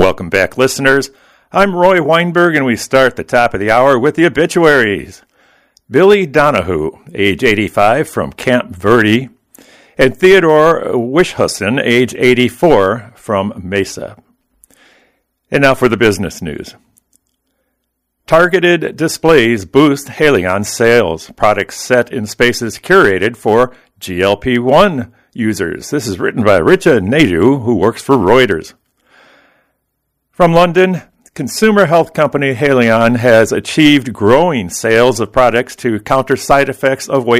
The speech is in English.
Welcome back, listeners. I'm Roy Weinberg, and we start the top of the hour with the obituaries. Billy Donahue, age 85, from Camp Verde, and Theodore Wishussen, age 84, from Mesa. And now for the business news. Targeted displays boost Haleon sales. Products set in spaces curated for GLP-1 users. This is written by Richa Naidu, who works for Reuters. From London, consumer health company Haleon has achieved growing sales of products to counter side effects of weight